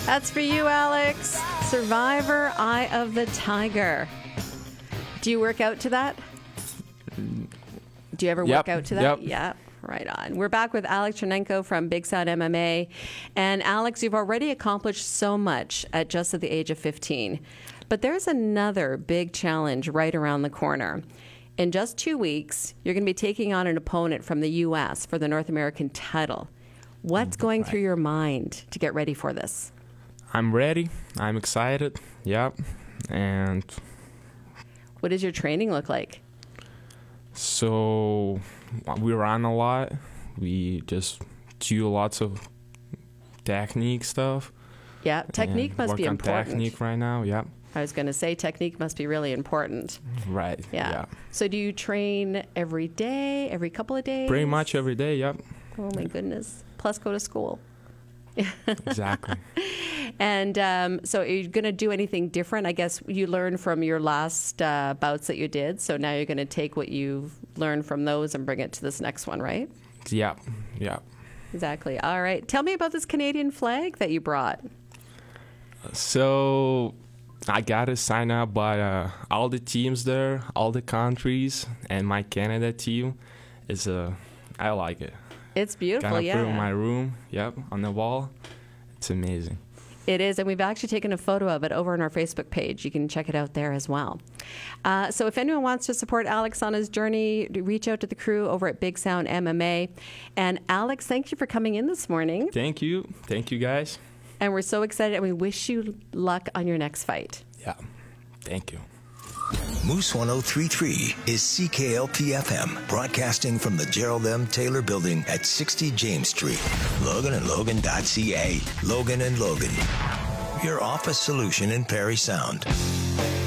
That's for you, Alex. Survivor, Eye of the Tiger. Do you work out to that? Do you ever work out to that? Yep. Yeah. Right on. We're back with Alex Chernenko from Big Sound MMA. And Alex, you've already accomplished so much at just at the age of 15. But there's another big challenge right around the corner. In just 2 weeks, you're going to be taking on an opponent from the U.S. for the North American title. What's going through your mind to get ready for this? I'm ready. I'm excited. Yep. And what does your training look like? so we run a lot. We just do lots of technique stuff. Yeah, technique must be important. Work on technique right now, yep. I was going to say technique must be really important. Right, yeah. So do you train every day, every couple of days? Pretty much every day, yep. Oh, my goodness. Plus go to school. Exactly. And so are you going to do anything different? I guess you learned from your last bouts that you did, so now you're going to take what you've learned from those and bring it to this next one, right? Yeah. Exactly. All right. Tell me about this Canadian flag that you brought. So I got to sign up by all the teams there, all the countries, and my Canada team is I like it. It's beautiful, Gonna yeah. put it in my room, yep, on the wall. It's amazing. It is, and we've actually taken a photo of it over on our Facebook page. You can check it out there as well. So if anyone wants to support Alex on his journey, reach out to the crew over at Big Sound MMA. And Alex, thank you for coming in this morning. Thank you. Thank you, guys. And we're so excited, and we wish you luck on your next fight. Yeah. Thank you. Moose 103.3 is CKLP FM, broadcasting from the Gerald M. Taylor Building at 60 James Street. Logan and Logan.ca. Logan and Logan, your office solution in Parry Sound.